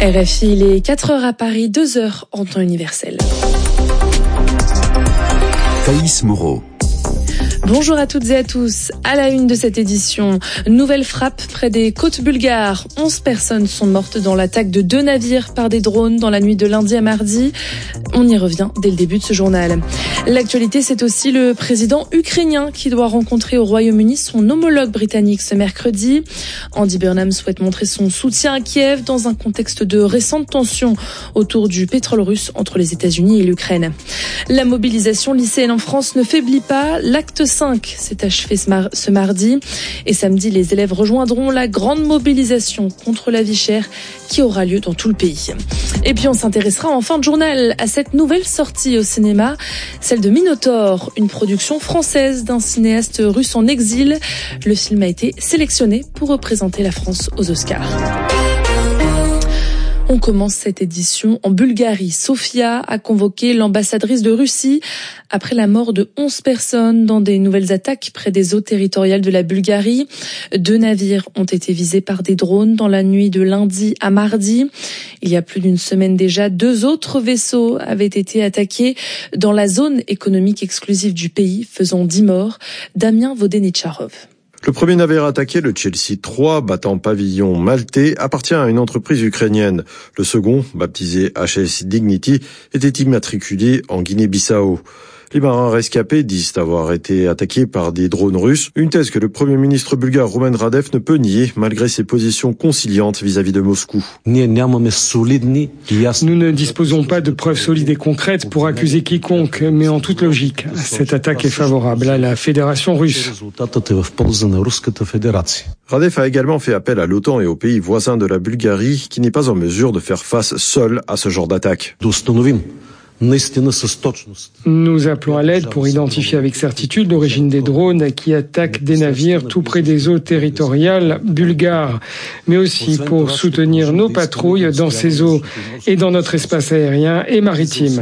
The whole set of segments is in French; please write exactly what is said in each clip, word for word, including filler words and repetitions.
R F I, il est quatre heures à Paris, deux heures en temps universel. Thaïs Moreau. Bonjour à toutes et à tous. À la une de cette édition, nouvelle frappe près des côtes bulgares. onze personnes sont mortes dans l'attaque de deux navires par des drones dans la nuit de lundi à mardi. On y revient dès le début de ce journal. L'actualité, c'est aussi le président ukrainien qui doit rencontrer au Royaume-Uni son homologue britannique ce mercredi. Andy Burnham souhaite montrer son soutien à Kiev dans un contexte de récentes tensions autour du pétrole russe entre les États-Unis et l'Ukraine. La mobilisation lycéenne en France ne faiblit pas. L'acte cinq s'est achevé ce mardi et samedi, les élèves rejoindront la grande mobilisation contre la vie chère qui aura lieu dans tout le pays. Et puis on s'intéressera en fin de journal à cette nouvelle sortie au cinéma, celle de Minotaur, une production française d'un cinéaste russe en exil. Le film a été sélectionné pour représenter la France aux Oscars. On commence cette édition en Bulgarie. Sofia a convoqué l'ambassadrice de Russie après la mort de onze personnes dans des nouvelles attaques près des eaux territoriales de la Bulgarie. Deux navires ont été visés par des drones dans la nuit de lundi à mardi. Il y a plus d'une semaine déjà, deux autres vaisseaux avaient été attaqués dans la zone économique exclusive du pays, faisant dix morts. Damien Vodenitcharov. Le premier navire attaqué, le Chelsea trois, battant pavillon maltais, appartient à une entreprise ukrainienne. Le second, baptisé H S Dignity, était immatriculé en Guinée-Bissau. Les marins rescapés disent avoir été attaqués par des drones russes, une thèse que le Premier ministre bulgare Rumen Radev ne peut nier malgré ses positions conciliantes vis-à-vis de Moscou. Nous ne disposons pas de preuves solides et concrètes pour accuser quiconque, mais en toute logique, cette attaque est favorable à la Fédération russe. Radev a également fait appel à l'OTAN et aux pays voisins de la Bulgarie qui n'est pas en mesure de faire face seul à ce genre d'attaque. Nous appelons à l'aide pour identifier avec certitude l'origine des drones qui attaquent des navires tout près des eaux territoriales bulgares, mais aussi pour soutenir nos patrouilles dans ces eaux et dans notre espace aérien et maritime.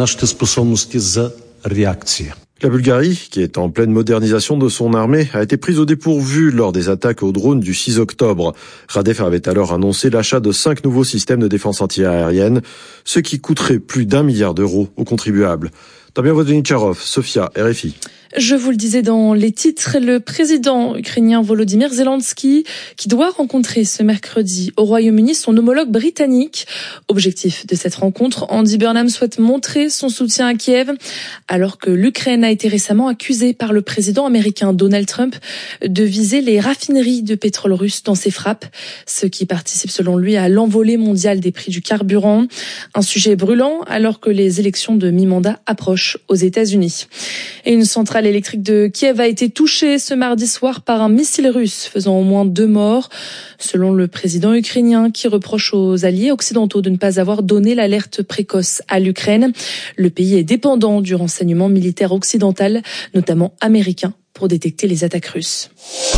La Bulgarie, qui est en pleine modernisation de son armée, a été prise au dépourvu lors des attaques aux drones du six octobre. Radev avait alors annoncé l'achat de cinq nouveaux systèmes de défense antiaérienne, ce qui coûterait plus d'un milliard d'euros aux contribuables. Damien Vodenitcharov, Sofia, R F I. Je vous le disais dans les titres, le président ukrainien Volodymyr Zelensky qui doit rencontrer ce mercredi au Royaume-Uni son homologue britannique. Objectif de cette rencontre, Andy Burnham souhaite montrer son soutien à Kiev alors que l'Ukraine a été récemment accusée par le président américain Donald Trump de viser les raffineries de pétrole russe dans ses frappes, ce qui participe selon lui à l'envolée mondiale des prix du carburant. Un sujet brûlant alors que les élections de mi-mandat approchent aux États-Unis. Et une centrale électrique de Kiev a été touchée ce mardi soir par un missile russe, faisant au moins deux morts. Selon le président ukrainien qui reproche aux alliés occidentaux de ne pas avoir donné l'alerte précoce à l'Ukraine. Le pays est dépendant du renseignement militaire occidental, notamment américain, pour détecter les attaques russes.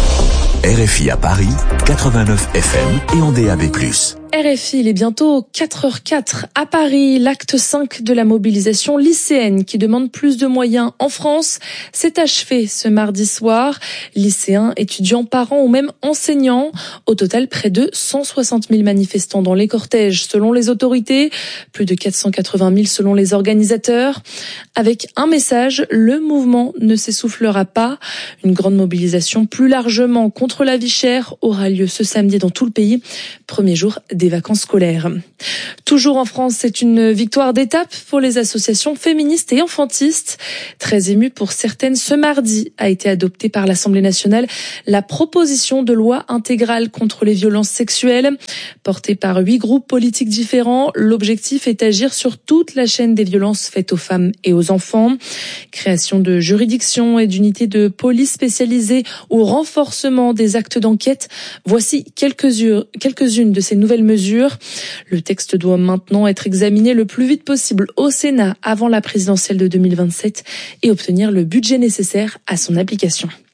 R F I à Paris, quatre-vingt-neuf F M et en D A B plus. R F I, il est bientôt quatre heures quatre à Paris. L'acte cinq de la mobilisation lycéenne qui demande plus de moyens en France s'est achevé ce mardi soir. Lycéens, étudiants, parents ou même enseignants. Au total, près de cent soixante mille manifestants dans les cortèges selon les autorités. Plus de quatre cent quatre-vingt mille selon les organisateurs. Avec un message, le mouvement ne s'essoufflera pas. Une grande mobilisation plus largement contre la vie chère aura lieu ce samedi dans tout le pays. Premier jour des vacances scolaires. Toujours en France, c'est une victoire d'étape pour les associations féministes et enfantistes. Très émues pour certaines, ce mardi a été adoptée par l'Assemblée nationale la proposition de loi intégrale contre les violences sexuelles. Portée par huit groupes politiques différents, l'objectif est d'agir sur toute la chaîne des violences faites aux femmes et aux enfants. Création de juridictions et d'unités de police spécialisées ou renforcement des actes d'enquête. Voici quelques-unes quelques-unes de ces nouvelles mesures. Le texte doit maintenant être examiné le plus vite possible au Sénat avant la présidentielle de deux mille vingt-sept et obtenir le budget nécessaire à son application.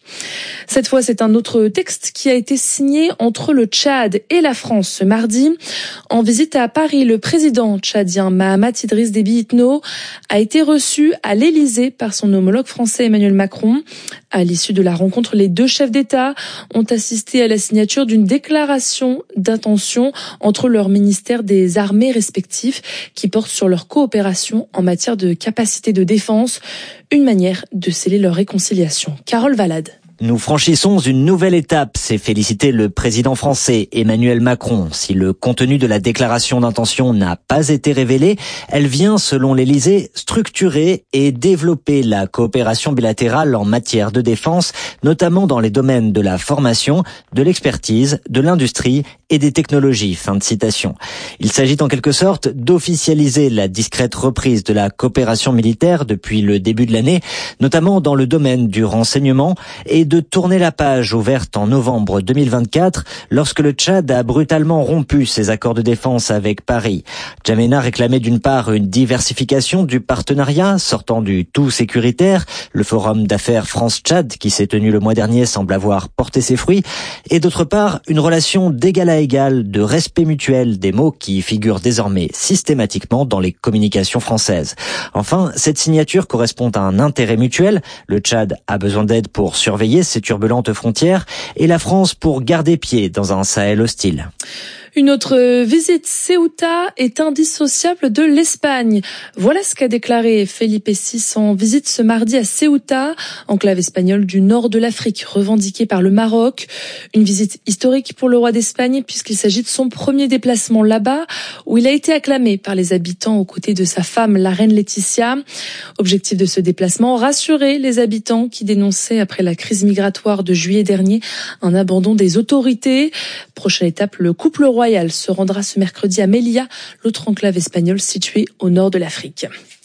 Cette fois, c'est un autre texte qui a été signé entre le Tchad et la France ce mardi. En visite à Paris, le président tchadien Mahamat Idriss Déby Itno a été reçu à l'Élysée par son homologue français Emmanuel Macron. À l'issue de la rencontre, les deux chefs d'État ont assisté à la signature d'une déclaration d'intention entre leurs ministères des armées respectifs qui porte sur leur coopération en matière de capacité de défense, une manière de sceller leur réconciliation. Carole Valade. Nous franchissons une nouvelle étape, s'est félicité le président français Emmanuel Macron. Si le contenu de la déclaration d'intention n'a pas été révélé, elle vient, selon l'Élysée, structurer et développer la coopération bilatérale en matière de défense, notamment dans les domaines de la formation, de l'expertise, de l'industrie et des technologies. Fin de citation. Il s'agit en quelque sorte d'officialiser la discrète reprise de la coopération militaire depuis le début de l'année, notamment dans le domaine du renseignement, et de tourner la page ouverte en novembre deux mille vingt-quatre lorsque le Tchad a brutalement rompu ses accords de défense avec Paris. N'Djamena réclamait d'une part une diversification du partenariat sortant du tout sécuritaire. Le forum d'affaires France-Tchad qui s'est tenu le mois dernier semble avoir porté ses fruits. Et d'autre part, une relation d'égal à égal, de respect mutuel, des mots qui figurent désormais systématiquement dans les communications françaises. Enfin, cette signature correspond à un intérêt mutuel. Le Tchad a besoin d'aide pour surveiller ses turbulentes frontières et la France pour garder pied dans un Sahel hostile. Une autre visite, Ceuta est indissociable de l'Espagne. Voilà ce qu'a déclaré Felipe six en visite ce mardi à Ceuta, enclave espagnole du nord de l'Afrique, revendiquée par le Maroc. Une visite historique pour le roi d'Espagne puisqu'il s'agit de son premier déplacement là-bas, où il a été acclamé par les habitants aux côtés de sa femme, la reine Laetitia. Objectif de ce déplacement, rassurer les habitants qui dénonçaient après la crise migratoire de juillet dernier un abandon des autorités. Prochaine étape, le couple royal se rendra ce mercredi à Melilla, l'autre enclave espagnole située au nord de l'Afrique.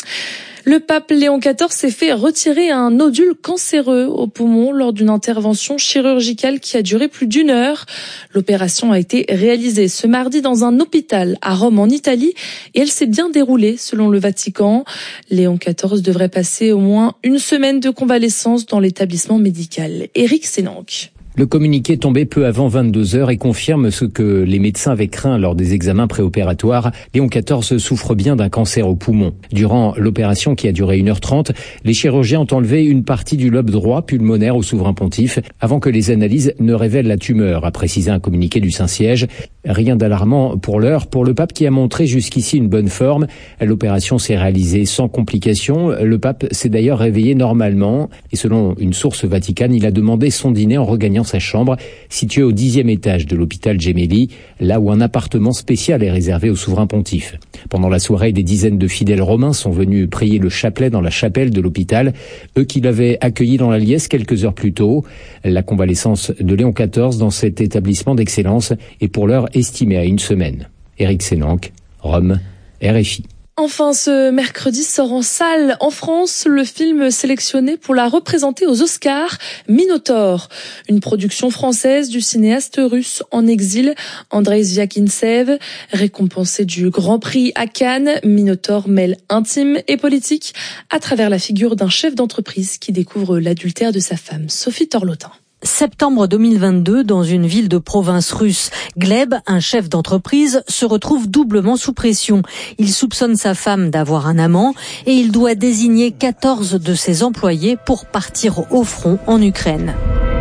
Le pape Léon quatorze s'est fait retirer un nodule cancéreux au poumon lors d'une intervention chirurgicale qui a duré plus d'une heure. L'opération a été réalisée ce mardi dans un hôpital à Rome en Italie et elle s'est bien déroulée selon le Vatican. Léon quatorze devrait passer au moins une semaine de convalescence dans l'établissement médical. Éric Sénanque. Le communiqué est tombé peu avant vingt-deux heures et confirme ce que les médecins avaient craint lors des examens préopératoires. Léon quatorze souffre bien d'un cancer au poumon. Durant l'opération qui a duré une heure trente, les chirurgiens ont enlevé une partie du lobe droit pulmonaire au souverain pontife avant que les analyses ne révèlent la tumeur, a précisé un communiqué du Saint-Siège. Rien d'alarmant pour l'heure pour le pape qui a montré jusqu'ici une bonne forme. L'opération s'est réalisée sans complications. Le pape s'est d'ailleurs réveillé normalement et selon une source vaticane, il a demandé son dîner en regagnant sa chambre située au dixième étage de l'hôpital Gemelli, là où un appartement spécial est réservé au souverain pontife. Pendant la soirée, des dizaines de fidèles romains sont venus prier le chapelet dans la chapelle de l'hôpital, eux qui l'avaient accueilli dans la liesse quelques heures plus tôt. La convalescence de Léon quatorze dans cet établissement d'excellence est pour l'heure estimée à une semaine. Éric Sénanque, Rome, R F I. Enfin, ce mercredi sort en salle en France le film sélectionné pour la représenter aux Oscars, Minotaure, une production française du cinéaste russe en exil, Andrei Zvyagintsev. Récompensé du Grand Prix à Cannes, Minotaure mêle intime et politique à travers la figure d'un chef d'entreprise qui découvre l'adultère de sa femme, Sophie Torlotin. Septembre deux mille vingt-deux, dans une ville de province russe, Gleb, un chef d'entreprise, se retrouve doublement sous pression. Il soupçonne sa femme d'avoir un amant et il doit désigner quatorze de ses employés pour partir au front en Ukraine.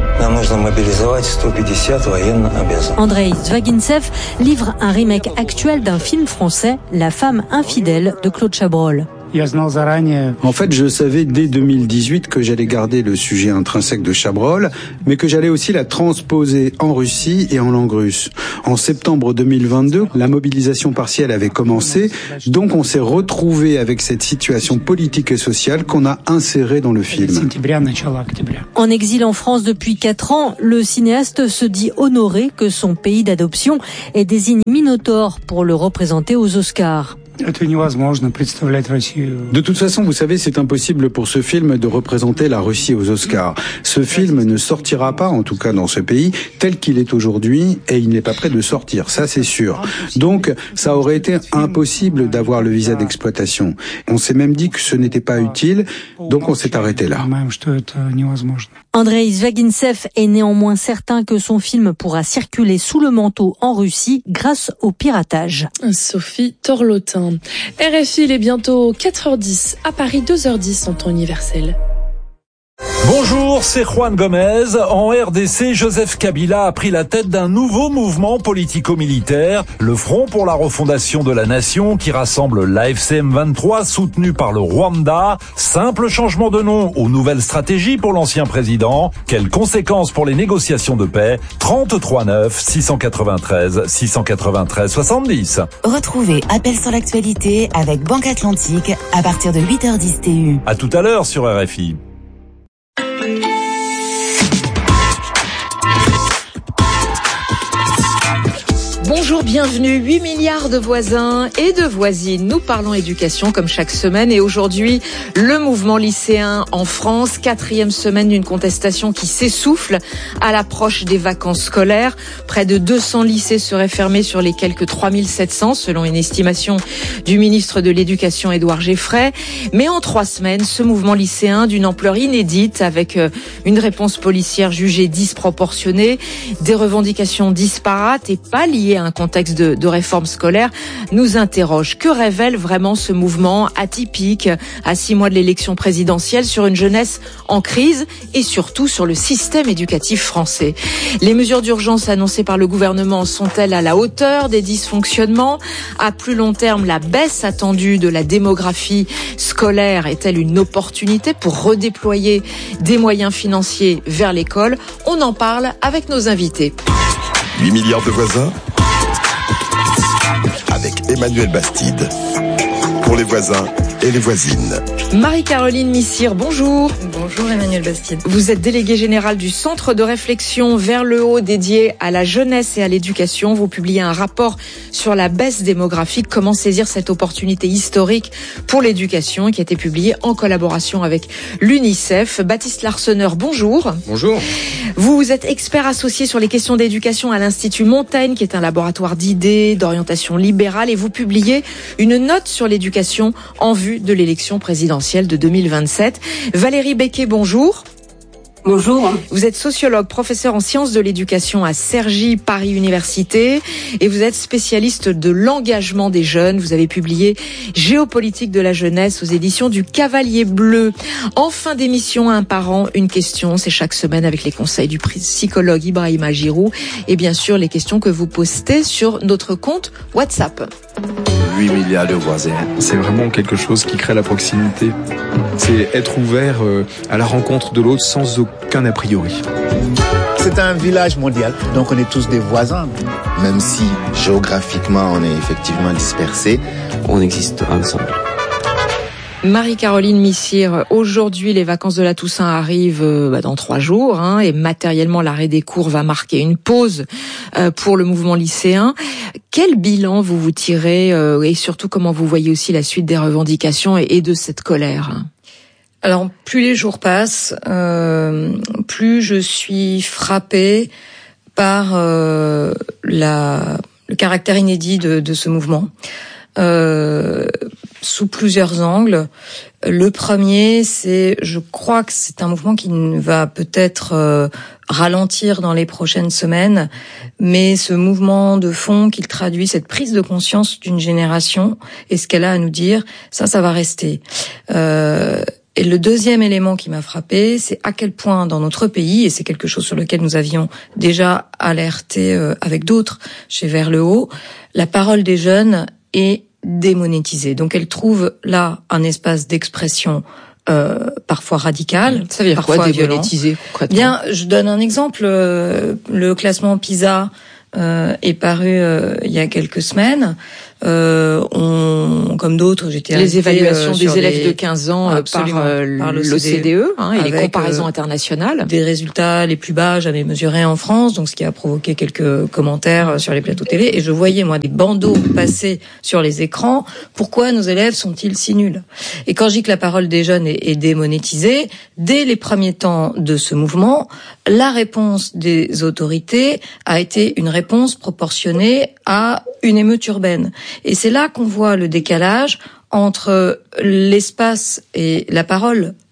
Andrei Zvyagintsev livre un remake actuel d'un film français, La femme infidèle de Claude Chabrol. En fait, je savais dès deux mille dix-huit que j'allais garder le sujet intrinsèque de Chabrol, mais que j'allais aussi la transposer en Russie et en langue russe. En septembre deux mille vingt-deux, la mobilisation partielle avait commencé, donc on s'est retrouvé avec cette situation politique et sociale qu'on a insérée dans le film. En exil en France depuis quatre ans, le cinéaste se dit honoré que son pays d'adoption ait désigné Minotaure pour le représenter aux Oscars. De toute façon, vous savez, c'est impossible pour ce film de représenter la Russie aux Oscars. Ce film ne sortira pas, en tout cas dans ce pays, tel qu'il est aujourd'hui, et il n'est pas prêt de sortir, ça c'est sûr. Donc, ça aurait été impossible d'avoir le visa d'exploitation. On s'est même dit que ce n'était pas utile, donc on s'est arrêté là. Andrei Zvagintsev est néanmoins certain que son film pourra circuler sous le manteau en Russie grâce au piratage. Sophie Torlotin. R F I, il est bientôt quatre heures dix. À Paris, deux heures dix en temps universel. Bonjour, c'est Juan Gomez. En R D C, Joseph Kabila a pris la tête d'un nouveau mouvement politico-militaire, le Front pour la refondation de la nation, qui rassemble l'A F C M vingt-trois, soutenu par le Rwanda. Simple changement de nom aux nouvelles stratégies pour l'ancien président. Quelles conséquences pour les négociations de paix? trente-trois neuf, six cent quatre-vingt-treize, six cent quatre-vingt-treize, soixante-dix. Retrouvez Appel sur l'actualité avec Banque Atlantique à partir de huit heures dix T U. À tout à l'heure sur R F I. Bonjour, bienvenue. huit milliards de voisins et de voisines. Nous parlons éducation comme chaque semaine et aujourd'hui, le mouvement lycéen en France, quatrième semaine d'une contestation qui s'essouffle à l'approche des vacances scolaires. Près de deux cents lycées seraient fermés sur les quelques trois mille sept cents selon une estimation du ministre de l'Éducation Édouard Geffray. Mais en trois semaines, ce mouvement lycéen d'une ampleur inédite avec une réponse policière jugée disproportionnée, des revendications disparates et pas liées à un contexte de, de réforme scolaire, nous interroge. Que révèle vraiment ce mouvement atypique à six mois de l'élection présidentielle sur une jeunesse en crise et surtout sur le système éducatif français? Les mesures d'urgence annoncées par le gouvernement sont-elles à la hauteur des dysfonctionnements? À plus long terme, la baisse attendue de la démographie scolaire est-elle une opportunité pour redéployer des moyens financiers vers l'école? On en parle avec nos invités. huit milliards de voisins avec Emmanuel Bastide. Pour les voisins et les voisines. Marie-Caroline Missire, bonjour. Bonjour Emmanuel Bastide. Vous êtes déléguée générale du Centre de réflexion vers le haut dédié à la jeunesse et à l'éducation. Vous publiez un rapport sur la baisse démographique, comment saisir cette opportunité historique pour l'éducation, qui a été publié en collaboration avec l'UNICEF. Baptiste Larsonneur, bonjour. Bonjour. Vous êtes expert associé sur les questions d'éducation à l'Institut Montaigne, qui est un laboratoire d'idées, d'orientation libérale, et vous publiez une note sur l'éducation en vue de l'élection présidentielle de deux mille vingt-sept. Valérie Becquet, bonjour. Bonjour. Vous êtes sociologue, professeur en sciences de l'éducation à Cergy, Paris Université, et vous êtes spécialiste de l'engagement des jeunes. Vous avez publié Géopolitique de la jeunesse aux éditions du Cavalier Bleu. En fin d'émission, un parent, une question. C'est chaque semaine avec les conseils du psychologue Ibrahima Giroud et bien sûr les questions que vous postez sur notre compte WhatsApp. huit milliards de voisins. C'est vraiment quelque chose qui crée la proximité. C'est être ouvert à la rencontre de l'autre sans aucun a priori. C'est un village mondial, donc on est tous des voisins. Même si géographiquement on est effectivement dispersés, on existe ensemble. Marie-Caroline Missire, aujourd'hui les vacances de la Toussaint arrivent euh, bah, dans trois jours hein, et matériellement l'arrêt des cours va marquer une pause euh, pour le mouvement lycéen. Quel bilan vous vous tirez euh, et surtout comment vous voyez aussi la suite des revendications et, et de cette colère? Alors plus les jours passent, euh, plus je suis frappée par euh, la, le caractère inédit de, de ce mouvement. Euh, sous plusieurs angles. Le premier, c'est, je crois que c'est un mouvement qui va peut-être euh, ralentir dans les prochaines semaines, mais ce mouvement de fond qu'il traduit, cette prise de conscience d'une génération et ce qu'elle a à nous dire, ça, ça va rester. Euh, et le deuxième élément qui m'a frappé, c'est à quel point dans notre pays, et c'est quelque chose sur lequel nous avions déjà alerté euh, avec d'autres chez Vers le Haut, la parole des jeunes est démonétisée. Donc elle trouve là un espace d'expression euh, parfois radical, ça veut dire parfois quoi démonétisé concrètement? Bien, je donne un exemple. Euh, le classement PISA euh, est paru euh, il y a quelques semaines. Euh, on, comme d'autres, j'étais les évaluations euh, des élèves les... de quinze ans euh, par, euh, par l'O C D E hein, et les comparaisons euh, internationales. Des résultats les plus bas jamais mesurés en France, donc ce qui a provoqué quelques commentaires sur les plateaux télé. Et je voyais moi des bandeaux passer sur les écrans. Pourquoi nos élèves sont-ils si nuls? Et quand je dis que la parole des jeunes est, est démonétisée, dès les premiers temps de ce mouvement, la réponse des autorités a été une réponse proportionnée à une émeute urbaine. Et c'est là qu'on voit le décalage entre l'espace et la parole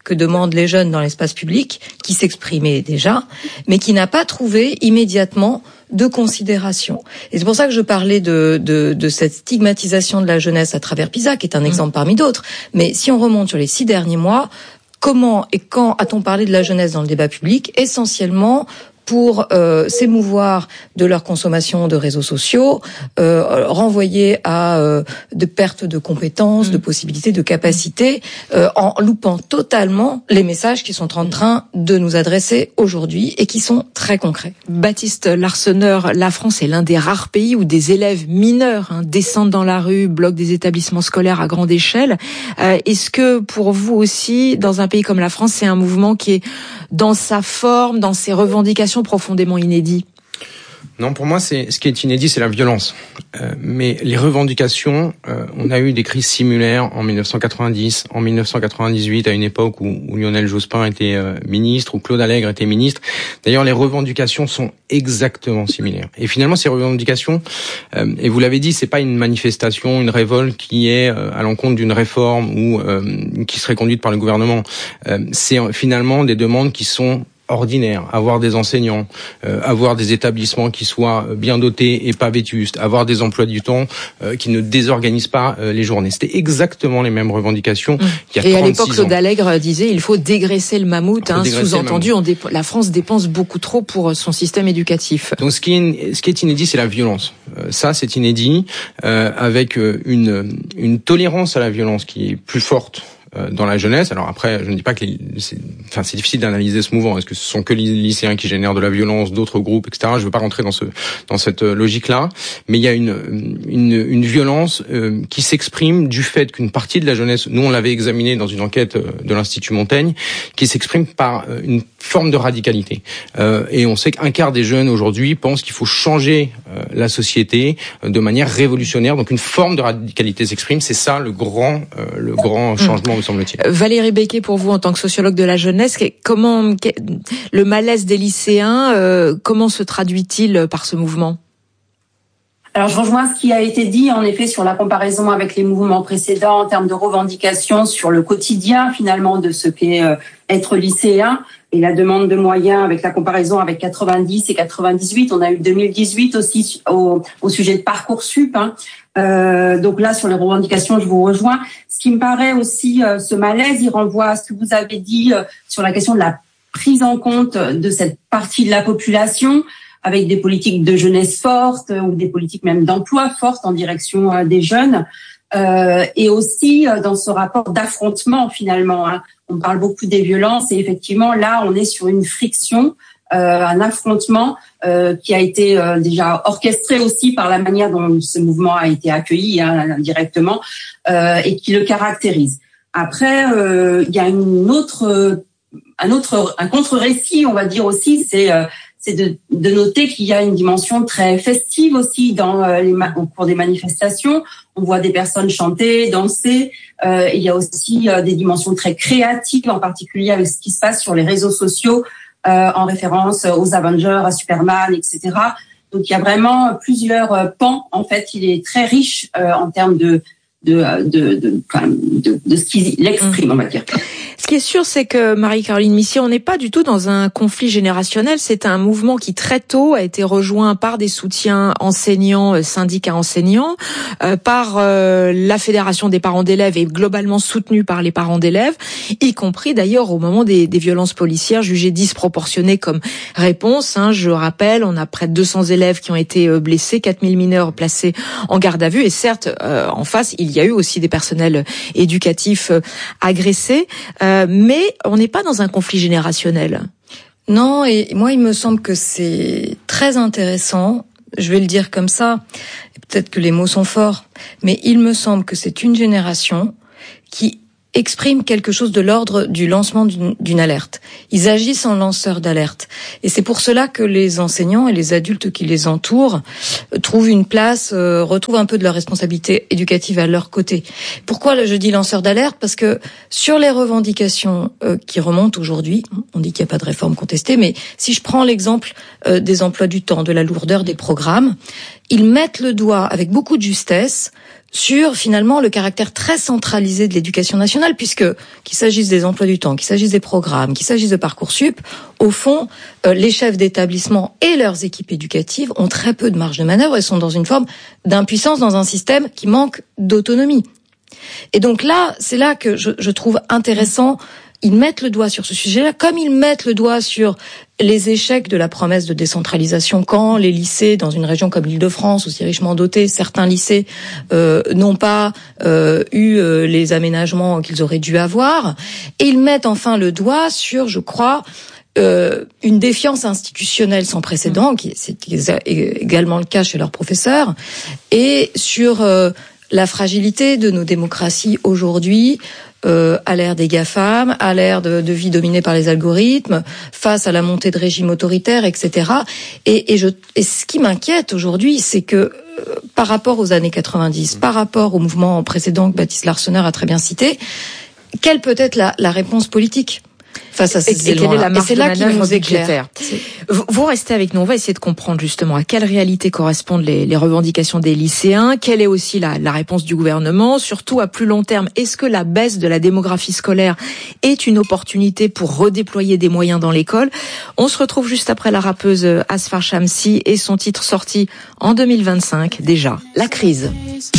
que demandent les jeunes dans l'espace public, qui s'exprimait déjà, mais qui n'a pas trouvé immédiatement de considération. Et c'est pour ça que je parlais de, de, de cette stigmatisation de la jeunesse à travers PISA, qui est un exemple parmi d'autres. Mais si on remonte sur les six derniers mois, comment et quand a-t-on parlé de la jeunesse dans le débat public? Essentiellement pour euh, s'émouvoir de leur consommation de réseaux sociaux, euh, renvoyer à euh, de pertes de compétences, mmh. de possibilités, de capacités, euh, en loupant totalement les messages qui sont en train de nous adresser aujourd'hui et qui sont très concrets. Baptiste Larsonneur, la France est l'un des rares pays où des élèves mineurs hein, descendent dans la rue, bloquent des établissements scolaires à grande échelle. Euh, est-ce que pour vous aussi, dans un pays comme la France, c'est un mouvement qui est dans sa forme, dans ses revendications profondément inédit? Non, pour moi, c'est ce qui est inédit, c'est la violence. Euh, mais les revendications, euh, on a eu des crises similaires en mille neuf cent quatre-vingt-dix, en mille neuf cent quatre-vingt-dix-huit, à une époque où, où Lionel Jospin était euh, ministre, où Claude Allègre était ministre. D'ailleurs, les revendications sont exactement similaires. Et finalement, ces revendications, euh, et vous l'avez dit, c'est pas une manifestation, une révolte qui est euh, à l'encontre d'une réforme ou euh, qui serait conduite par le gouvernement. Euh, c'est finalement des demandes qui sont ordinaire, avoir des enseignants, euh, avoir des établissements qui soient bien dotés et pas vétustes, avoir des emplois du temps euh, qui ne désorganisent pas euh, les journées. C'était exactement les mêmes revendications mmh. il y a et trente-six ans. Et à l'époque, Claude Allègre disait il faut dégraisser le mammouth. Hein, sous-entendu, on dép- la France dépense beaucoup trop pour son système éducatif. Donc ce qui est, ce qui est inédit, c'est la violence. Euh, ça, c'est inédit, euh, avec une, une tolérance à la violence qui est plus forte dans la jeunesse. Alors après, je ne dis pas que les, c'est, enfin, c'est difficile d'analyser ce mouvement. Est-ce que ce sont que les lycéens qui génèrent de la violence, d'autres groupes, et cetera. Je ne veux pas rentrer dans ce, dans cette logique-là. Mais il y a une, une, une violence euh, qui s'exprime du fait qu'une partie de la jeunesse, nous on l'avait examiné dans une enquête de l'Institut Montaigne, qui s'exprime par une forme de radicalité. Euh, et on sait qu'un quart des jeunes aujourd'hui pensent qu'il faut changer euh, la société de manière révolutionnaire. Donc une forme de radicalité s'exprime. C'est ça le grand, euh, le grand changement. Mmh. Semble-t-il. Valérie Becquet, pour vous, en tant que sociologue de la jeunesse, comment le malaise des lycéens, euh, comment se traduit-il par ce mouvement ? Alors, je rejoins ce qui a été dit, en effet, sur la comparaison avec les mouvements précédents en termes de revendications sur le quotidien, finalement, de ce qu'est euh, être lycéen et la demande de moyens avec la comparaison avec quatre-vingt-dix et quatre-vingt-dix-huit. On a eu deux mille dix-huit aussi au, au sujet de Parcoursup. Hein. Euh, donc là, sur les revendications, je vous rejoins. Ce qui me paraît aussi, euh, ce malaise, il renvoie à ce que vous avez dit euh, sur la question de la prise en compte de cette partie de la population, avec des politiques de jeunesse fortes ou des politiques même d'emploi fortes en direction euh, des jeunes. Euh, et aussi euh, dans ce rapport d'affrontement, finalement. Hein. On parle beaucoup des violences et effectivement, là, on est sur une friction, euh, un affrontement euh, qui a été euh, déjà orchestré aussi par la manière dont ce mouvement a été accueilli hein, directement euh, et qui le caractérise. Après, euh, il y a une autre, un autre, un contre-récit, on va dire aussi, c'est euh, c'est de, de noter qu'il y a une dimension très festive aussi dans euh, les ma- au cours des manifestations. On voit des personnes chanter, danser. Euh, il y a aussi euh, des dimensions très créatives, en particulier avec ce qui se passe sur les réseaux sociaux, euh, en référence aux Avengers, à Superman, et cetera. Donc il y a vraiment plusieurs euh, pans. En fait, il est très riche euh, en termes de de de de, quand même, de, de ce qu'il exprime, on va dire. Ce qui est sûr, c'est que Marie-Caroline Missier, on n'est pas du tout dans un conflit générationnel. C'est un mouvement qui très tôt a été rejoint par des soutiens enseignants, syndicats enseignants, euh, par euh, la Fédération des parents d'élèves et globalement soutenu par les parents d'élèves, y compris d'ailleurs au moment des, des violences policières jugées disproportionnées comme réponse. Hein, je rappelle, on a près de deux cents élèves qui ont été blessés, quatre mille mineurs placés en garde à vue. Et certes, euh, en face, il y a eu aussi des personnels éducatifs euh, agressés. Euh, mais on n'est pas dans un conflit générationnel. Non, et moi, il me semble que c'est très intéressant, je vais le dire comme ça, peut-être que les mots sont forts, mais il me semble que c'est une génération qui exprime quelque chose de l'ordre du lancement d'une, d'une alerte. Ils agissent en lanceurs d'alerte. Et c'est pour cela que les enseignants et les adultes qui les entourent trouvent une place, euh, retrouvent un peu de leur responsabilité éducative à leur côté. Pourquoi je dis lanceurs d'alerte ? Parce que sur les revendications euh, qui remontent aujourd'hui, on dit qu'il n'y a pas de réforme contestée, mais si je prends l'exemple euh, des emplois du temps, de la lourdeur des programmes, ils mettent le doigt avec beaucoup de justesse sur finalement le caractère très centralisé de l'éducation nationale, puisque qu'il s'agisse des emplois du temps, qu'il s'agisse des programmes, qu'il s'agisse de Parcoursup, au fond, euh, les chefs d'établissement et leurs équipes éducatives ont très peu de marge de manœuvre et sont dans une forme d'impuissance dans un système qui manque d'autonomie. Et donc là, c'est là que je, je trouve intéressant. Ils mettent le doigt sur ce sujet-là, comme ils mettent le doigt sur les échecs de la promesse de décentralisation quand les lycées dans une région comme l'Île-de-France, aussi richement dotée, certains lycées euh, n'ont pas euh, eu euh, les aménagements qu'ils auraient dû avoir. Et ils mettent enfin le doigt sur, je crois, euh, une défiance institutionnelle sans précédent, qui c'est également le cas chez leurs professeurs, et sur euh, la fragilité de nos démocraties aujourd'hui, Euh, à l'ère des GAFAM, à l'ère de, de vie dominée par les algorithmes, face à la montée de régimes autoritaires, et cetera. Et, et, je, et ce qui m'inquiète aujourd'hui, c'est que euh, par rapport aux années quatre-vingt-dix, par rapport au mouvement précédent que Baptiste Larsonneur a très bien cité, quelle peut être la, la réponse politique face à ces et, éléments-là. Et quelle est la marge et c'est de là qu'il manœuvre nous éclaire. budgétaire. Vous, vous restez avec nous. On va essayer de comprendre justement à quelle réalité correspondent les, les revendications des lycéens. Quelle est aussi la, la réponse du gouvernement, surtout à plus long terme. Est-ce que la baisse de la démographie scolaire est une opportunité pour redéployer des moyens dans l'école? On se retrouve juste après la rappeuse Asfar Shamsi et son titre sorti en deux mille vingt-cinq déjà, La crise.